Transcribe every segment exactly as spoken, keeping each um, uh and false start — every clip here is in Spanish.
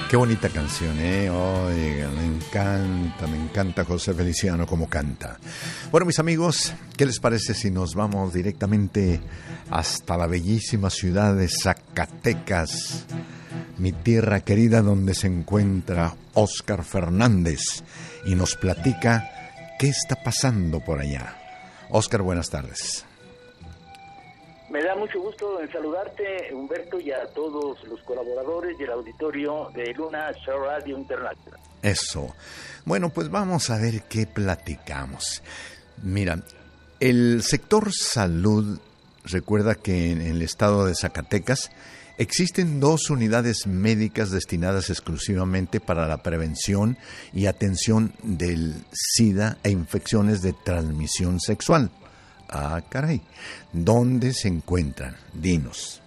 Qué bonita canción, ¿eh? Oiga, me encanta, me encanta José Feliciano como canta. Bueno, mis amigos, ¿qué les parece si nos vamos directamente hasta la bellísima ciudad de Zacatecas, mi tierra querida, donde se encuentra Óscar Fernández y nos platica qué está pasando por allá? Óscar, buenas tardes. Me da mucho gusto en saludarte, Humberto, y a todos los colaboradores y el auditorio de Luna Show Radio Internacional. Eso. Bueno, pues vamos a ver qué platicamos. Mira, el sector salud, recuerda que en el estado de Zacatecas existen dos unidades médicas destinadas exclusivamente para la prevención y atención del SIDA e infecciones de transmisión sexual. Ah, caray. ¿Dónde se encuentran? Dinos.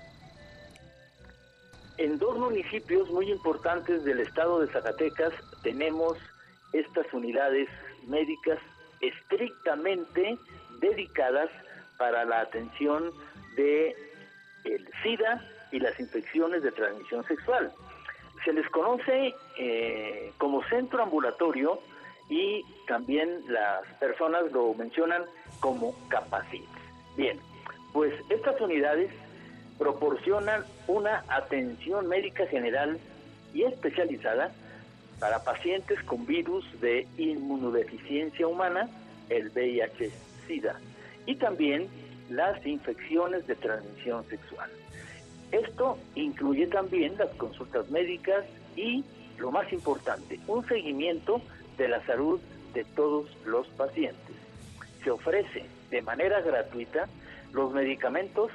En dos municipios muy importantes del estado de Zacatecas tenemos estas unidades médicas estrictamente dedicadas para la atención de el SIDA y las infecciones de transmisión sexual. Se les conoce eh, como centro ambulatorio y también las personas lo mencionan como Capacit. Bien, pues estas unidades proporcionan una atención médica general y especializada para pacientes con virus de inmunodeficiencia humana, el V I H SIDA, y también las infecciones de transmisión sexual. Esto incluye también las consultas médicas y, lo más importante, un seguimiento de la salud de todos los pacientes. Se ofrece de manera gratuita los medicamentos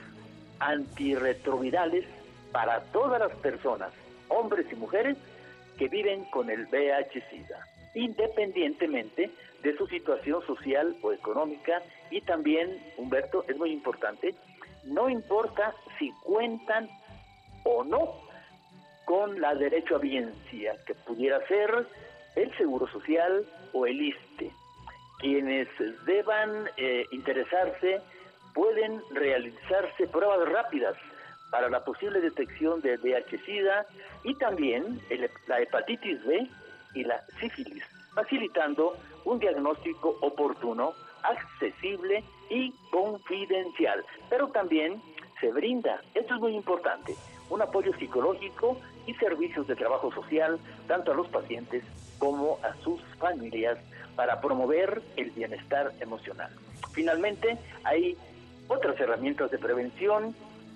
antirretrovirales para todas las personas, hombres y mujeres, que viven con el V I H SIDA, independientemente de su situación social o económica. Y también, Humberto, es muy importante, no importa si cuentan o no con la derechohabiencia, que pudiera ser el Seguro Social o el I S S S T E. Quienes deban eh, interesarse pueden realizarse pruebas rápidas para la posible detección de V I H SIDA y también el, la hepatitis B y la sífilis, facilitando un diagnóstico oportuno, accesible y confidencial. Pero también se brinda, esto es muy importante, un apoyo psicológico y servicios de trabajo social tanto a los pacientes como a sus familias para promover el bienestar emocional. Finalmente, hay otras herramientas de prevención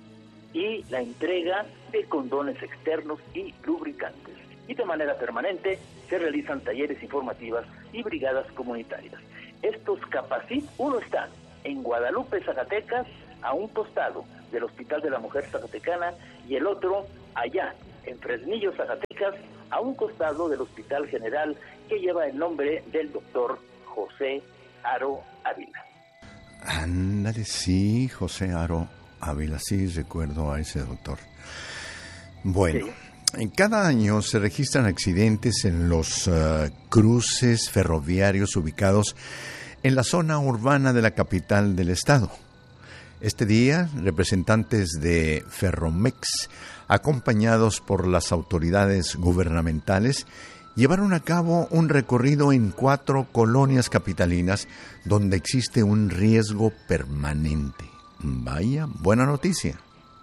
y la entrega de condones externos y lubricantes. Y de manera permanente se realizan talleres informativas y brigadas comunitarias. Estos Capacit, uno está en Guadalupe, Zacatecas, a un costado del Hospital de la Mujer Zacatecana, y el otro allá, en Fresnillo, Zacatecas, a un costado del Hospital General, que lleva el nombre del doctor José Aro Ávila. Ándale, sí, José Aro Ávila, sí, recuerdo a ese doctor. Bueno, sí. En cada año se registran accidentes en los uh, cruces ferroviarios ubicados en la zona urbana de la capital del estado. Este día, representantes de Ferromex, acompañados por las autoridades gubernamentales, llevaron a cabo un recorrido en cuatro colonias capitalinas donde existe un riesgo permanente. Vaya, buena noticia.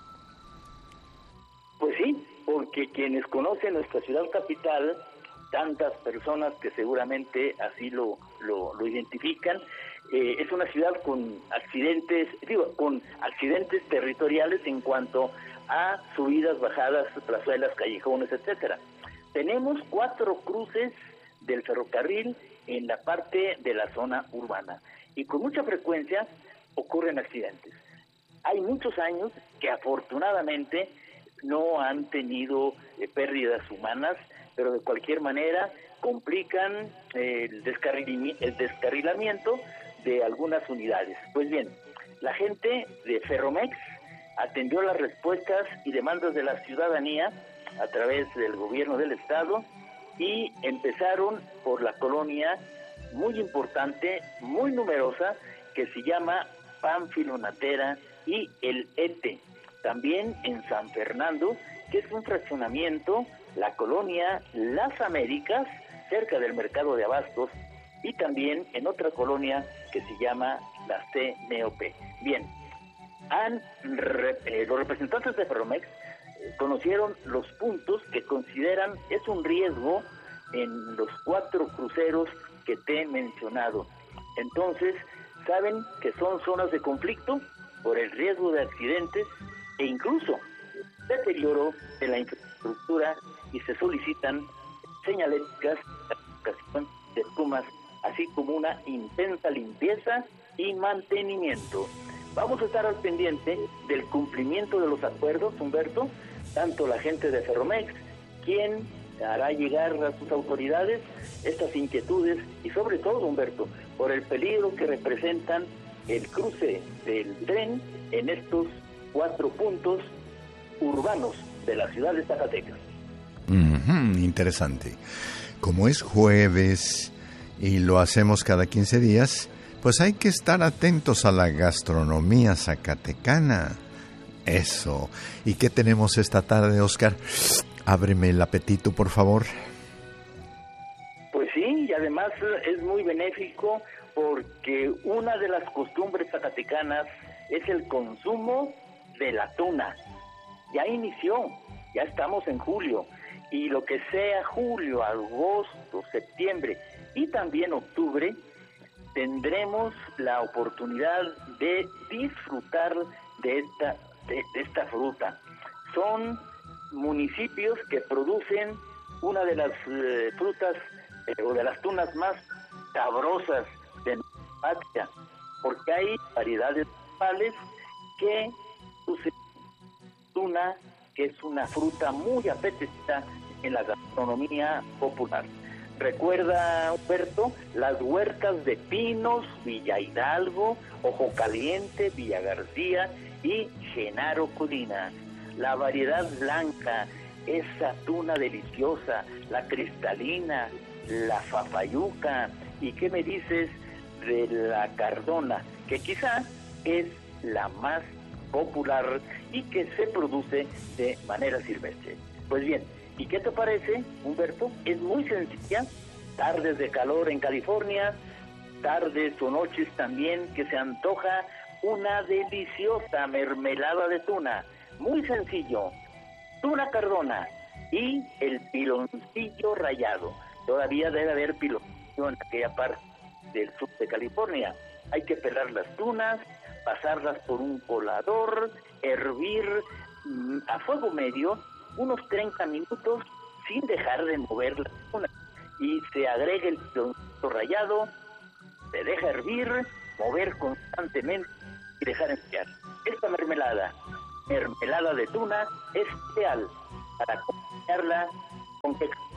Pues sí, porque quienes conocen nuestra ciudad capital, tantas personas que seguramente así lo, lo, lo identifican, eh, es una ciudad con accidentes, digo, con accidentes territoriales en cuanto a subidas, bajadas, plazuelas, callejones, etcétera. Tenemos cuatro cruces del ferrocarril en la parte de la zona urbana y con mucha frecuencia ocurren accidentes. Hay muchos años que afortunadamente no han tenido eh, pérdidas humanas, pero de cualquier manera complican eh, el, descarril, el descarrilamiento de algunas unidades. Pues bien, la gente de Ferromex atendió las respuestas y demandas de la ciudadanía a través del gobierno del estado y empezaron por la colonia muy importante, muy numerosa, que se llama Pánfilo Natera y El Ete. También en San Fernando que es un fraccionamiento, la colonia Las Américas, cerca del mercado de abastos, y también en otra colonia que se llama la C N O P. Bien, han, eh, los representantes de Ferromex eh, conocieron los puntos que consideran es un riesgo en los cuatro cruceros que te he mencionado. Entonces, saben que son zonas de conflicto por el riesgo de accidentes e incluso deterioro de la infraestructura, y se solicitan señaléticas de espumas, así como una intensa limpieza y mantenimiento. Vamos a estar al pendiente del cumplimiento de los acuerdos, Humberto, tanto la gente de Ferromex, quien hará llegar a sus autoridades estas inquietudes y sobre todo, Humberto, por el peligro que representan el cruce del tren en estos cuatro puntos urbanos de la ciudad de Zacatecas. Uh-huh, interesante. Como es jueves y lo hacemos cada quince días, pues hay que estar atentos a la gastronomía zacatecana. Eso. ¿Y qué tenemos esta tarde, Oscar? Ábreme el apetito, por favor. Pues sí, y además es muy benéfico porque una de las costumbres zacatecanas es el consumo de la tuna. Ya inició, ya estamos en julio, y lo que sea julio, agosto, septiembre y también octubre, tendremos la oportunidad de disfrutar de esta, de, de esta fruta. Son municipios que producen una de las eh, frutas eh, o de las tunas más sabrosas de nuestra patria, porque hay variedades locales que producen tuna, que es una fruta muy apetecida en la gastronomía popular. Recuerda, Humberto, las huertas de Pinos, Villa Hidalgo, Ojo Caliente, Villa García y Genaro Codina. La variedad blanca, esa tuna deliciosa, la cristalina, la fafayuca. ¿Y qué me dices de la cardona? Que quizá es la más popular y que se produce de manera silvestre. Pues bien, ¿y qué te parece, Humberto? Es muy sencilla. Tardes de calor en California, tardes o noches también que se antoja una deliciosa mermelada de tuna. Muy sencillo. Tuna cardona y el piloncillo rallado. Todavía debe haber piloncillo en aquella parte del sur de California. Hay que pelar las tunas, pasarlas por un colador, hervir mmm, a fuego medio unos treinta minutos sin dejar de mover la tuna, y se agrega el piloncillo rallado, se deja hervir, mover constantemente y dejar enfriar. Esta mermelada, mermelada de tuna, es ideal para acompañarla con,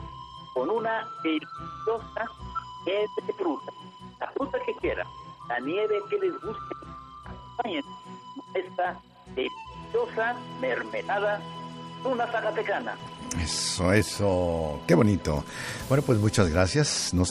con una deliciosa nieve de fruta, la fruta que quieran, la nieve que les guste, acompañen esta deliciosa mermelada tuna zacatecana. Eso, eso, qué bonito. Bueno, pues muchas gracias. Nos